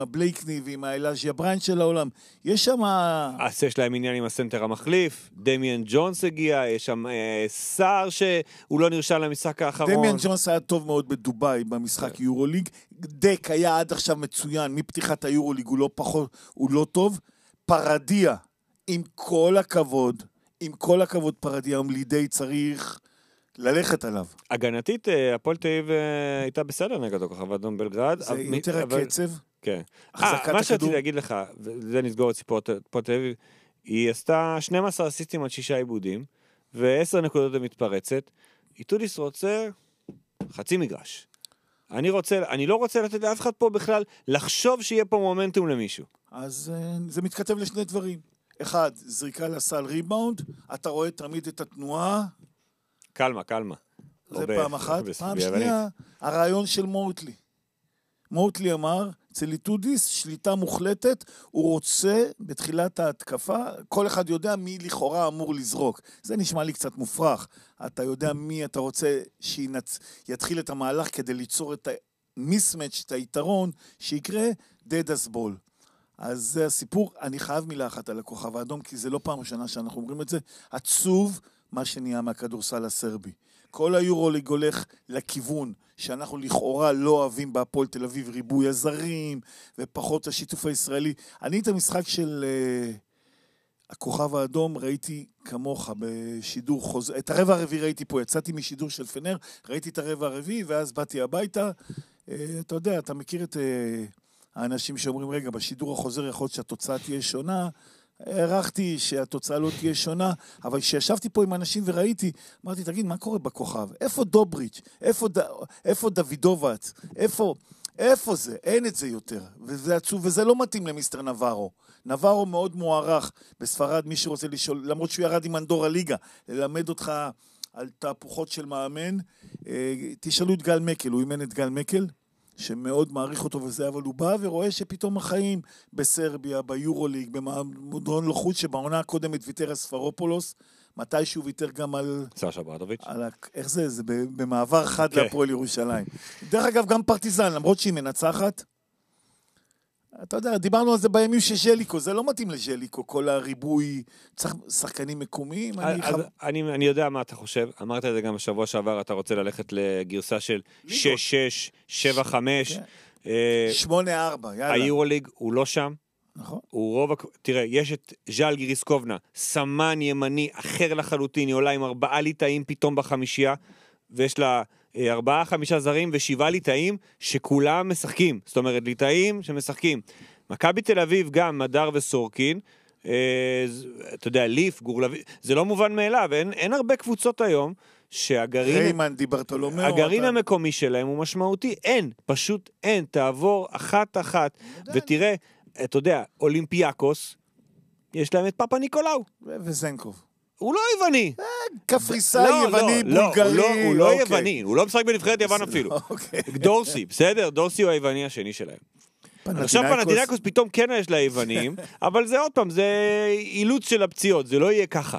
הבלייקני ועם האלאז'יה בריין של העולם. יש שם... אז יש להם עניין עם הסנטר המחליף, דמיאן ג'ונס הגיע, יש שם שר שהוא לא נרשם למשחק האחרון. דמיאן ג'ונס היה טוב מאוד בדוביי במשחק יורוליג. דק היה עד עכשיו מצוין, מפתיחת היורוליג הוא לא טוב. פרדיה, עם כל הכבוד פרדיה, לידי צריך ללכת עליו. הגנתית, הפועל תל אביב הייתה בסדר נגד כוכב האדום בלגרד. זה יותר הקצב. כן. מה שרציתי להגיד לך, וזה נסגור את סיפור הפועל תל אביב, היא עשתה 12 אסיסטים על 6 עיבודים, ו10 נקודות למתפרצת. איתודיס רוצה חצי מגרש. אני לא רוצה לתת לאף אחד פה בכלל לחשוב שיהיה פה מומנטום למישהו. אז זה מתכתב לשני דברים. אחד, זריקה לסל ריבאונד, אתה רואה תמיד את התנועה. קלמה. זה פעם אחת. פעם שנייה, הרעיון של מוטלי. מוטלי אמר, אצל איתודיס, שליטה מוחלטת, הוא רוצה בתחילת ההתקפה, כל אחד יודע מי לכאורה אמור לזרוק. זה נשמע לי קצת מופרך. אתה יודע מי אתה רוצה שיתחיל את המהלך כדי ליצור את המיסמץ', את היתרון, שיקרה דדס בול. אז זה הסיפור. אני חייב מילה אחת על הכוכב האדום, כי זה לא פעם ראשונה שאנחנו אומרים את זה. עצוב מה שנהיה מהכדורסל הסרבי. כל היורוליג הולך לכיוון שאנחנו לכאורה לא אוהבים בהפועל תל אביב, ריבוי הזרים ופחות השיתוף הישראלי. אני את המשחק של הכוכב האדום ראיתי כמוך בשידור חוזר. את הרבע הרביעי ראיתי פה, יצאתי משידור של פנר, ראיתי את הרבע הרביעי ואז באתי הביתה. אתה יודע, אתה מכיר את האנשים שאומרים, רגע, בשידור החוזר יכול להיות שהתוצאה תהיה שונה. הערכתי שהתוצאה לא תהיה שונה, אבל כשישבתי פה עם אנשים וראיתי, אמרתי, תגיד, מה קורה בכוכב? איפה דובריץ'? איפה דוידובץ? איפה זה? אין את זה יותר. וזה עצוב, וזה לא מתאים למיסטר נברו. נברו מאוד מוערך בספרד, מי שרוצה לשאול, למרות שהוא ירד עם אנדורה ליגה, ללמד אותך על תהפוכות של מאמן. תשאלו את גל מקל, הוא אימן את גל מקל, שמאוד מעריך אותו וזה, אבל הוא בא ורואה שפתאום החיים בסרביה, ביורוליג, במועדון לחוץ שבעונה הקודמת ויתר הספרופולוס, מתי שהוא ויתר גם על... סשה ברדוביץ'. איך זה? זה במעבר חד להפועל ירושלים. דרך אגב, גם פרטיזן, למרות שהיא מנצחת, אתה יודע, דיברנו על זה בימים שז'ליקו, זה לא מתאים לז'ליקו, כל הריבוי, צריך שחקנים מקומיים. אני יודע מה אתה חושב, אמרת את זה גם בשבוע שעבר, אתה רוצה ללכת לגרסה של 6-6, 7-5. 8-4, יאללה. היורוליג הוא לא שם. נכון. הוא רוב, תראה, יש את ז'אל גיריסקובנה, סמן ימני אחר לחלוטין, היא עולה עם 4 ליטאים פתאום בחמישייה, ויש לה 4-5 זרים ו7 ליטאים שכולם משחקים, זאת אומרת ליטאים שמשחקים. מכבי תל אביב גם מדר וסורקין, אתה יודע, ליף, גורלבי, זה לא מובן מאליו, אין הרבה קבוצות היום ריימן דיברטולומיאו, הגרעין המקומי שלהם הוא משמעותי, פשוט אין, תעבור אחת ותראה, אתה יודע, אולימפיאקוס, יש להם את פאפה ניקולאו וזנקוב. הוא לא יווני. קפריסאי, יווני, בולגרי. הוא לא יווני, הוא לא משחק בנבחרת יוון אפילו. דורסי, בסדר? דורסי הוא היווני השני שלהם. עכשיו פנתינאיקוס פתאום כן יש לה יוונים, אבל זה עוד פעם, זה אילוץ של הפציעות, זה לא יהיה ככה.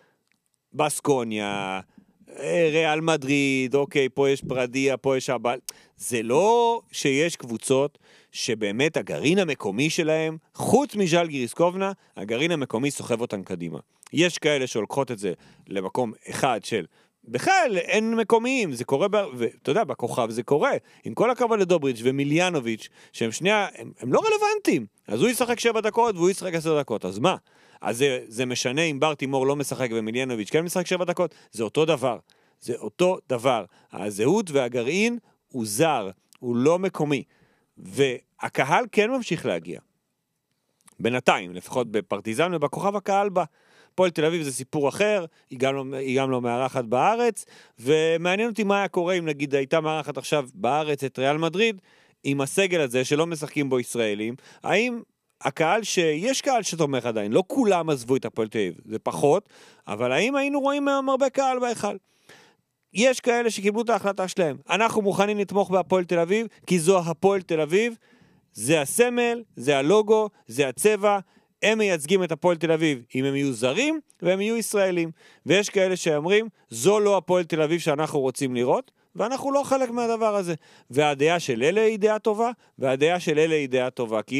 בסקוניה, ריאל מדריד, אוקיי, פה יש פרדיה, פה יש אבל. זה לא שיש קבוצות שבאמת הגרעין המקומי שלהם, חוץ מז'אל גיריסקובנה, הגרעין המקומי סוחב אותן קדימה. יש כאלה שהולכות את זה למקום אחד של, בכלל אין מקומיים, זה קורה, ואתה יודע, בכוכב זה קורה, עם כל הכבוד לדובריץ' ומיליאנוביץ', שהם שנייה, הם לא רלוונטיים, אז הוא ישחק 7 דקות והוא ישחק 10 דקות, אז מה? אז זה משנה אם בר תימור לא משחק ומיליאנוביץ' כן משחק 7 דקות, זה אותו דבר, זה אותו דבר, הזהות והגרעין הוא זר, הוא לא מקומי, והקהל כן ממשיך להגיע, בינתיים, לפחות בפרטיזן ובכוכב הקהל בה, פועל תל אביב זה סיפור אחר, היא גם לא מארחת בארץ, ומעניין אותי מה היה קורה אם נגיד הייתה מארחת עכשיו בארץ את ריאל מדריד, עם הסגל הזה שלא משחקים בו ישראלים, האם הקהל שיש קהל שתומך עדיין, לא כולם עזבו את הפועל תל אביב, זה פחות, אבל האם היינו רואים הרבה קהל בהיכל? יש כאלה שקיבלו את ההחלטה שלהם, אנחנו מוכנים לתמוך בהפועל תל אביב, כי זו הפועל תל אביב, זה הסמל, זה הלוגו, זה הצבע, הם מייצגים את הפועל תל אביב, אם הם יהיו זרים והם יהיו ישראלים. ויש כאלה שאומרים, זו לא הפועל תל אביב שאנחנו רוצים לראות, ואנחנו לא חלק מהדבר הזה. והדעה של אלה היא דעה טובה, והדעה של אלה היא דעה טובה. כי